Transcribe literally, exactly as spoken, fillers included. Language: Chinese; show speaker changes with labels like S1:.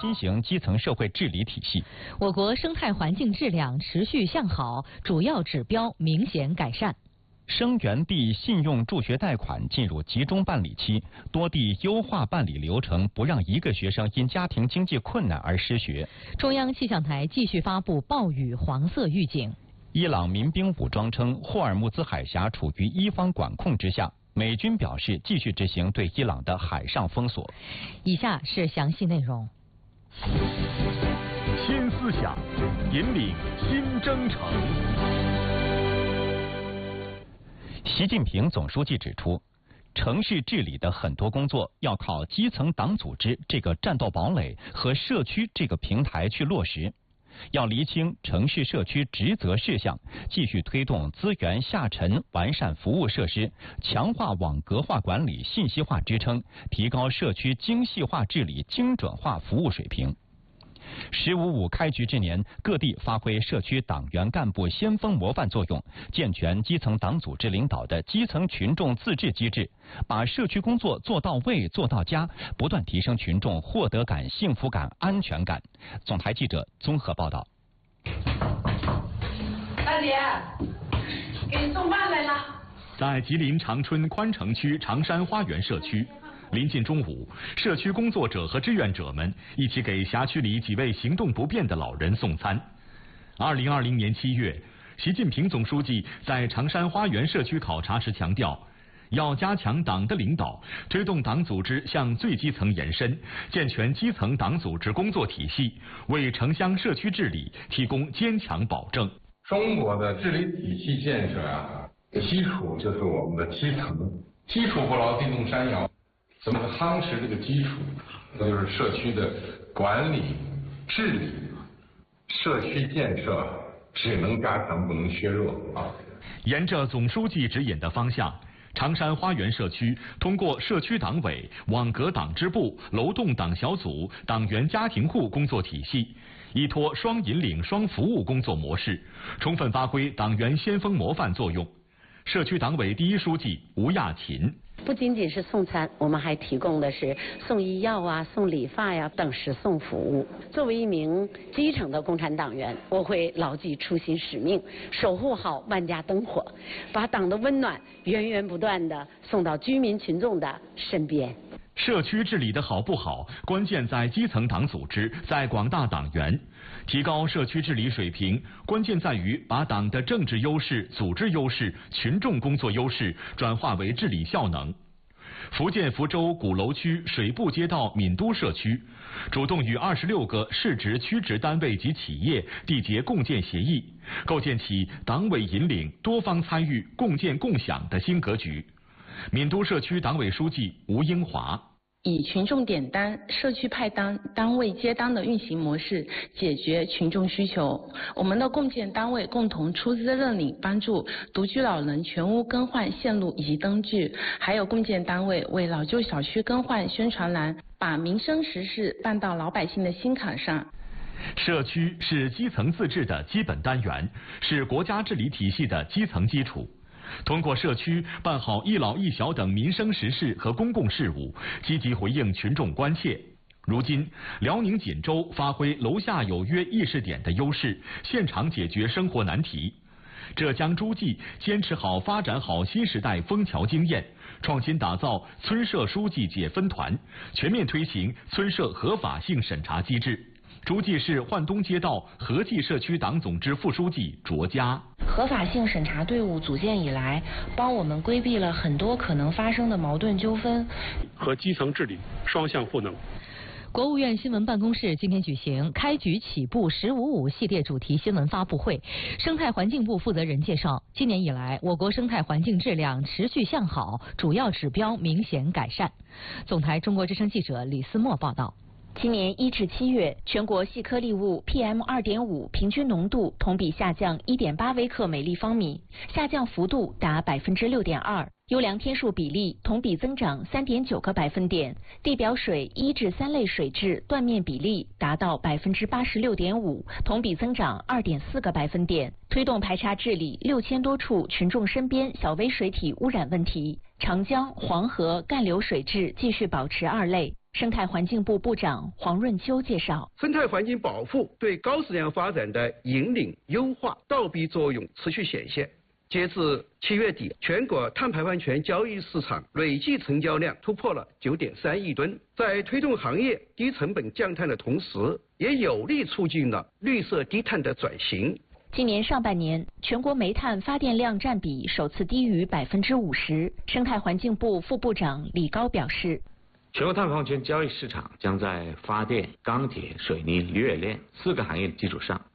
S1: 新型基层社会治理体系。
S2: 我国生态环境质量持续向好，主要指标明显改善。
S1: 生源地信用助学贷款进入集中办理期，多地优化办理流程，不让一个学生因家庭经济困难而失学。
S2: 中央气象台继续发布暴雨黄色预警。
S1: 伊朗民兵武装称，霍尔木兹海峡处于伊方管控之下。美军表示继续执行对伊朗的海上封锁。
S2: 以下是详细内容。
S3: 新思想，引领新征程。
S1: 习近平总书记指出，城市治理的很多工作要靠基层党组织这个战斗堡垒和社区这个平台去落实。要厘清城市社区职责事项，继续推动资源下沉，完善服务设施，强化网格化管理、信息化支撑，提高社区精细化治理、精准化服务水平。十五五开局之年，各地发挥社区党员干部先锋模范作用，健全基层党组织领导的基层群众自治机制，把社区工作做到位、做到家，不断提升群众获得感、幸福感、安全感。总台记者综合报道。
S4: 大姐，给你送饭来了。
S3: 在吉林长春宽城区长山花园社区。临近中午，社区工作者和志愿者们一起给辖区里几位行动不便的老人送餐。二零二零年七月，习近平总书记在长山花园社区考察时强调，要加强党的领导，推动党组织向最基层延伸，健全基层党组织工作体系，为城乡社区治理提供坚强保证。
S5: 中国的治理体系建设啊，基础就是我们的基层，基础不牢，地动山摇。怎么夯实这个基础？那就是社区的管理、治理、社区建设，只能加强，不能削弱啊。
S3: 沿着总书记指引的方向，长山花园社区通过社区党委、网格党支部、楼栋党小组、党员家庭户工作体系，依托双引领、双服务工作模式，充分发挥党员先锋模范作用。社区党委第一书记吴亚琴。
S6: 不仅仅是送餐，我们还提供的是送医药啊、送理发呀等实送服务。作为一名基层的共产党员，我会牢记初心使命，守护好万家灯火，把党的温暖源源不断地送到居民群众的身边。
S3: 社区治理的好不好，关键在基层党组织，在广大党员。提高社区治理水平，关键在于把党的政治优势、组织优势、群众工作优势转化为治理效能。福建福州鼓楼区水部街道闽都社区主动与二十六个市直区直单位及企业缔结共建协议，构建起党委引领、多方参与、共建共享的新格局。闽都社区党委书记吴英华。
S7: 以群众点单、社区派单、单位接单的运行模式解决群众需求。我们的共建单位共同出资认领，帮助独居老人全屋更换线路以及灯具，还有共建单位为老旧小区更换宣传栏，把民生实事办到老百姓的心坎上。
S3: 社区是基层自治的基本单元，是国家治理体系的基层基础。通过社区办好一老一小等民生实事和公共事务，积极回应群众关切。如今，辽宁锦州发挥楼下有约议事点的优势，现场解决生活难题。浙江诸暨坚持好发展好新时代枫桥经验，创新打造村社书记解分团，全面推行村社合法性审查机制。诸暨市焕东街道合济社区党总支副书记卓佳。
S8: 合法性审查队伍组建以来，帮我们规避了很多可能发生的矛盾纠纷，
S9: 和基层治理双向赋能。
S2: 国务院新闻办公室今天举行开局起步十五五系列主题新闻发布会。生态环境部负责人介绍，今年以来，我国生态环境质量持续向好，主要指标明显改善。总台中国之声记者李思墨报道。
S10: 今年一至七月，全国细颗粒物 P M 二点五 平均浓度同比下降 一点八 微克每立方米，下降幅度达 百分之六点二。优良天数比例同比增长 三点九 个百分点，地表水一至三类水质断面比例达到 百分之八十六点五，同比增长 二点四 个百分点。推动排查治理六千多处群众身边小微水体污染问题，长江、黄河干流水质继续保持二类。 生态环境部部长黄润秋介绍，
S11: 生态环境保护对高质量发展的引领优化倒逼作用持续显现。截至七月底，全国碳排放权交易市场累计成交量突破了 九点三亿吨，在推动行业低成本降碳的同时，也有力促进了绿色低碳的转型。
S10: 今年上半年，全国煤炭发电量占比首次低于百分之五十。生态环境部副部长李高表示，
S12: 全国碳排放权交易市场将在发电、钢铁、水泥、铝冶炼四个行业的基础上，